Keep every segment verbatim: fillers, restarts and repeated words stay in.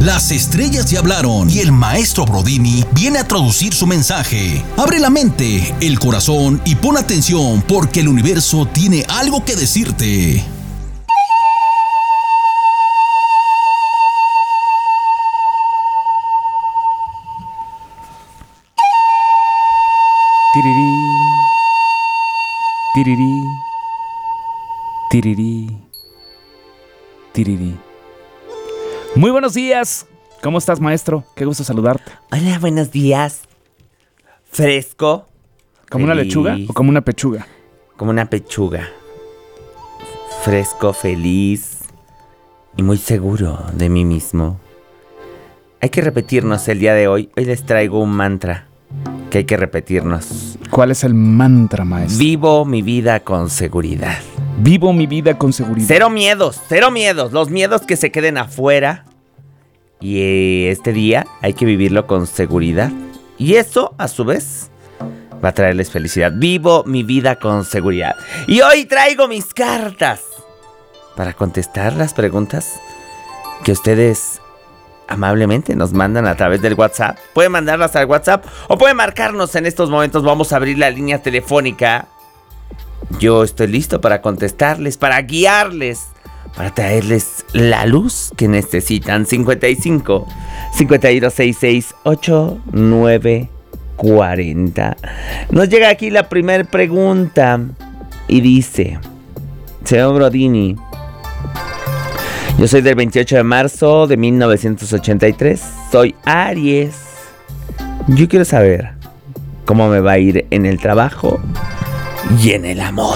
Las estrellas ya hablaron y el maestro Brodini viene a traducir su mensaje. Abre la mente, el corazón y pon atención porque el universo tiene algo que decirte. Tirirí, tirirí, tirirí, tirirí. Muy buenos días. ¿Cómo estás, maestro? Qué gusto saludarte. Hola, buenos días. Fresco. ¿Como una feliz, lechuga o como una pechuga? Como una pechuga. Fresco, feliz y muy seguro de mí mismo. Hay que repetirnos el día de hoy. Hoy les traigo un mantra que hay que repetirnos. ¿Cuál es el mantra, maestro? Vivo mi vida con seguridad. Vivo mi vida con seguridad. Cero miedos, cero miedos. Los miedos que se queden afuera. Y eh, este día hay que vivirlo con seguridad. Y eso, a su vez, va a traerles felicidad. Vivo mi vida con seguridad. Y hoy traigo mis cartas para contestar las preguntas que ustedes amablemente nos mandan a través del WhatsApp. Pueden mandarlas al WhatsApp o pueden marcarnos en estos momentos. Vamos a abrir la línea telefónica. Yo estoy listo para contestarles, para guiarles, para traerles la luz que necesitan. cincuenta y cinco, cincuenta y dos, sesenta y seis, ochenta y nueve, cuarenta. Nos llega aquí la primera pregunta y dice: señor Brodini, yo soy del veintiocho de marzo de mil novecientos ochenta y tres. Soy Aries. Yo quiero saber cómo me va a ir en el trabajo y en el amor.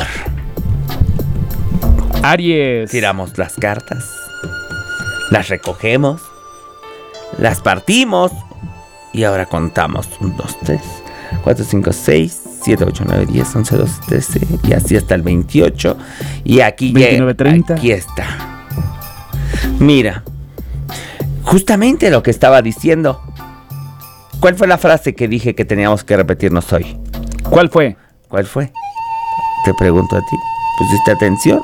Aries. Tiramos las cartas, las recogemos, las partimos y ahora contamos. uno, dos, tres, cuatro, cinco, seis, siete, ocho, nueve, diez, once, doce, trece y así hasta el veintiocho. Y aquí veintinueve, treinta. Aquí está. Mira, justamente lo que estaba diciendo. ¿Cuál fue la frase que dije que teníamos que repetirnos hoy? ¿Cuál fue? ¿Cuál fue? Te pregunto a ti. ¿Pusiste atención?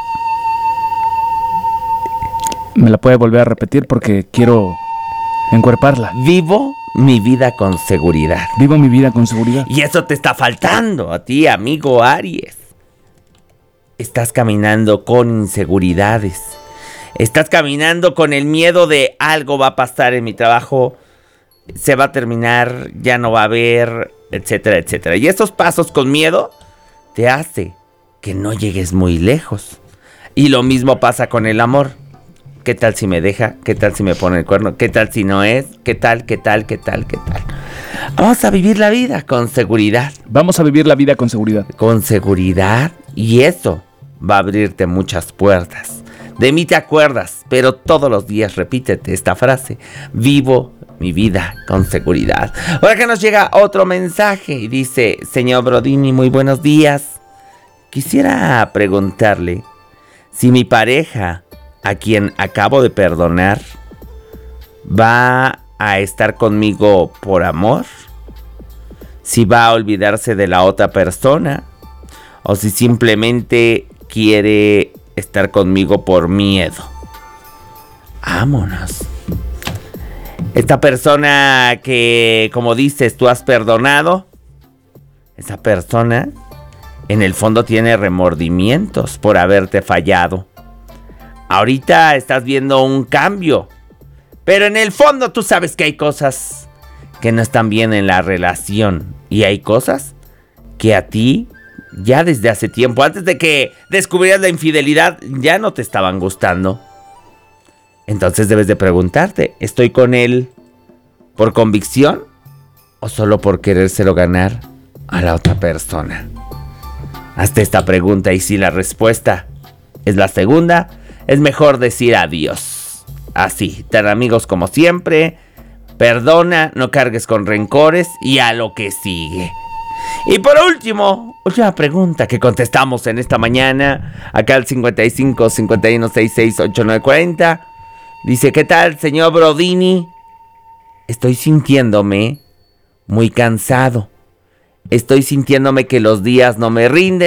¿Me la puede volver a repetir? Porque quiero encuerparla. Vivo mi vida con seguridad. Vivo mi vida con seguridad. Y eso te está faltando a ti, amigo Aries. Estás caminando con inseguridades. Estás caminando con el miedo de algo va a pasar en mi trabajo, se va a terminar, ya no va a haber, etcétera, etcétera. Y esos pasos con miedo te hace que no llegues muy lejos. Y lo mismo pasa con el amor. ¿Qué tal si me deja? ¿Qué tal si me pone el cuerno? ¿Qué tal si no es? ¿Qué tal, qué tal, qué tal, qué tal? Vamos a vivir la vida con seguridad. Vamos a vivir la vida con seguridad. Con seguridad. Y eso va a abrirte muchas puertas. De mí te acuerdas, pero todos los días repítete esta frase. Vivo mi vida con seguridad. Ahora que nos llega otro mensaje y dice: señor Brodini, muy buenos días. Quisiera preguntarle si mi pareja, a quien acabo de perdonar, va a estar conmigo por amor, si va a olvidarse de la otra persona o si simplemente quiere estar conmigo por miedo. Vámonos. Esta persona que, como dices, tú has perdonado, esa persona en el fondo tiene remordimientos por haberte fallado. Ahorita estás viendo un cambio, pero en el fondo tú sabes que hay cosas que no están bien en la relación. Y hay cosas que a ti, ya desde hace tiempo, antes de que descubrieras la infidelidad, ya no te estaban gustando. Entonces debes de preguntarte, ¿estoy con él por convicción o solo por querérselo ganar a la otra persona? Hazte esta pregunta y si la respuesta es la segunda, es mejor decir adiós. Así, tan amigos como siempre, perdona, no cargues con rencores y a lo que sigue. Y por último, última pregunta que contestamos en esta mañana, acá al cincuenta y cinco, cincuenta y uno, sesenta y seis, ochenta y nueve, cuarenta. Dice: ¿qué tal, señor Brodini? Estoy sintiéndome muy cansado. Estoy sintiéndome que los días no me rinden.